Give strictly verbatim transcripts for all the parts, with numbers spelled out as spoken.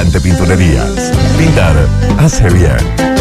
Excelente Pinturerías. Pintar hace bien.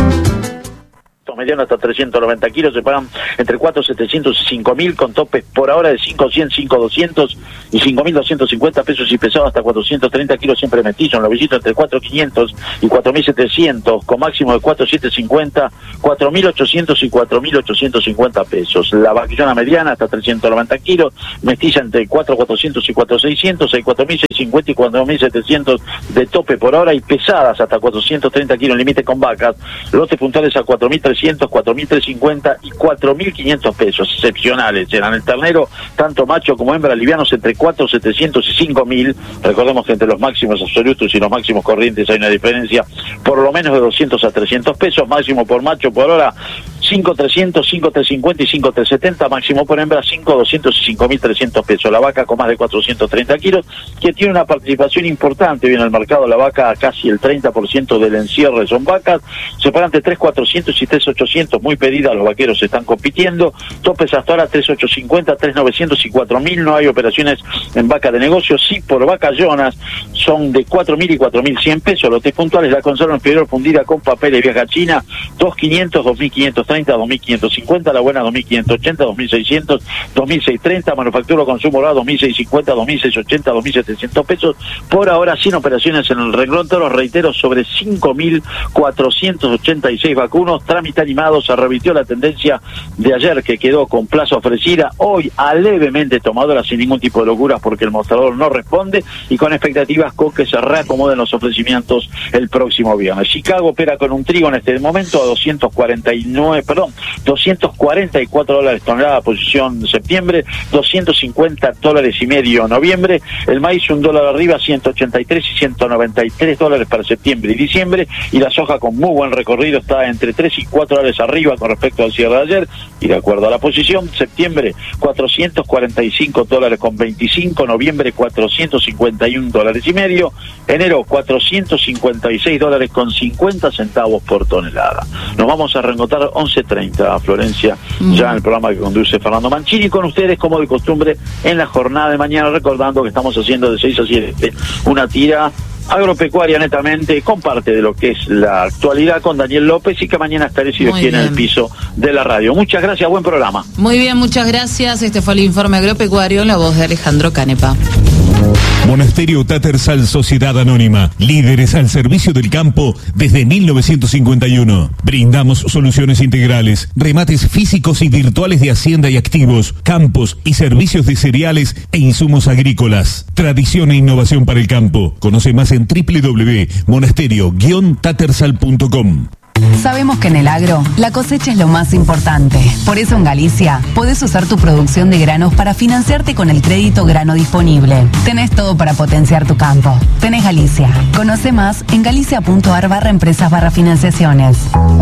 Mediano hasta trescientos noventa kilos, se pagan entre cuatro mil setecientos y cinco mil, con topes por ahora de cinco mil cien, cinco mil doscientos y cinco mil doscientos cincuenta pesos, y pesado hasta cuatrocientos treinta kilos, siempre mestizo. En la visita entre cuatro mil quinientos y cuatro mil setecientos, con máximo de cuatro mil setecientos cincuenta, cuatro mil ochocientos y cuatro mil ochocientos cincuenta pesos. La vaquillona mediana hasta trescientos noventa kilos, mestiza entre cuatro mil cuatrocientos y cuatro mil seiscientos, hay cuatro mil seiscientos cincuenta y cuatro mil setecientos de tope por ahora, y pesadas hasta cuatrocientos treinta kilos, límite con vacas. Lotes puntuales a cuatro mil trescientos, cuatro mil trescientos cincuenta y cuatro mil quinientos pesos, excepcionales. Eran el ternero, tanto macho como hembra, livianos entre cuatro mil setecientos y cinco mil. Recordemos que entre los máximos absolutos y los máximos corrientes hay una diferencia por lo menos de doscientos a trescientos pesos. Máximo por macho por ahora cinco mil trescientos, cinco mil trescientos cincuenta y cinco mil trescientos setenta, máximo por hembra cinco mil doscientos y cinco mil trescientos pesos. La vaca con más de cuatrocientos treinta kilos, que tiene una participación importante hoy en el mercado. La vaca casi el treinta por ciento del encierre son vacas, se pagan entre tres mil cuatrocientos y tres mil ochocientos, muy pedidas, los vaqueros están compitiendo. Topes hasta ahora tres mil ochocientos cincuenta, tres mil novecientos y cuatro mil. No hay operaciones en vaca de negocio, sí por vacayonas, son de cuatro mil y cuatro mil cien pesos. Los tres puntuales, la conserva inferior fundida con papeles, viaja a China, dos mil quinientos, dos mil quinientos treinta, dos mil quinientos cincuenta, la buena dos mil quinientos ochenta, dos mil seiscientos, dos mil seiscientos treinta, manufactura consumo oral dos mil seiscientos cincuenta, dos mil seiscientos ochenta, dos mil setecientos pesos. Por ahora sin operaciones en el renglón toros, reitero, sobre cinco mil cuatrocientos ochenta y seis vacunos, trámite animado. Se revirtió la tendencia de ayer, que quedó con plaza ofrecida, hoy a levemente tomadora, sin ningún tipo de locuras, porque el mostrador no responde, y con expectativas con que se reacomoden los ofrecimientos el próximo viernes. Chicago opera con un trigo en este momento a doscientos cuarenta y nueve, perdón, doscientos cuarenta y cuatro dólares tonelada, posición septiembre, doscientos cincuenta dólares y medio noviembre. El maíz un dólar arriba, ciento ochenta y tres y ciento noventa y tres dólares para septiembre y diciembre, y la soja con muy buen recorrido está entre tres y cuatro dólares arriba con respecto al cierre de ayer, y de acuerdo a la posición, septiembre cuatrocientos cuarenta y cinco dólares con veinticinco, noviembre cuatrocientos cincuenta y un dólares y medio, enero cuatrocientos cincuenta y seis dólares con cincuenta centavos por tonelada. Nos vamos a reencontrar once treinta a Florencia, mm. ya en el programa que conduce Fernando Mancini, con ustedes como de costumbre en la jornada de mañana, recordando que estamos haciendo de seis a siete una tira agropecuaria netamente, con parte de lo que es la actualidad con Daniel López, y que mañana estaré, si Dios quiere, en el piso de la radio. Muchas gracias, buen programa. Muy bien, muchas gracias. Este fue el informe agropecuario, la voz de Alejandro Canepa. Monasterio Tattersall Sociedad Anónima, líderes al servicio del campo desde mil novecientos cincuenta y uno. Brindamos soluciones integrales, remates físicos y virtuales de hacienda y activos, campos y servicios de cereales e insumos agrícolas. Tradición e innovación para el campo. Conoce más en doble u doble u doble u punto monasterio guion tattersall punto com. Sabemos que en el agro, la cosecha es lo más importante. Por eso en Galicia, podés usar tu producción de granos para financiarte con el crédito grano disponible. Tenés todo para potenciar tu campo. Tenés Galicia. Conoce más en galicia.ar barra empresas barra financiaciones.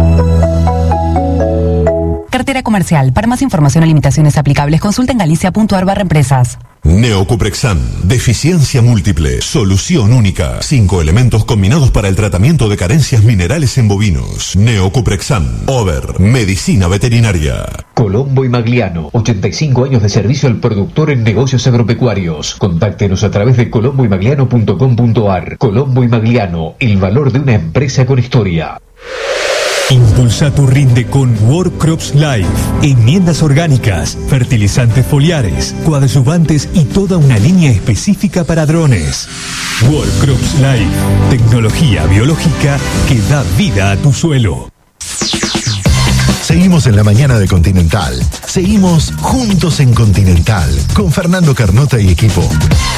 Cartera comercial. Para más información o limitaciones aplicables, consulta en galicia.ar barra empresas. Neocuprexan, deficiencia múltiple, solución única. Cinco elementos combinados para el tratamiento de carencias minerales en bovinos. Neocuprexan, Over, medicina veterinaria. Colombo y Magliano, ochenta y cinco años de servicio al productor en negocios agropecuarios. Contáctenos a través de colombo y magliano punto com punto ar. Colombo y Magliano, el valor de una empresa con historia. Impulsa tu rinde con World Crops Life. Enmiendas orgánicas, fertilizantes foliares, coadyuvantes y toda una línea específica para drones. World Crops Life. Tecnología biológica que da vida a tu suelo. Seguimos en la mañana de Continental. Seguimos juntos en Continental con Fernando Carnota y equipo.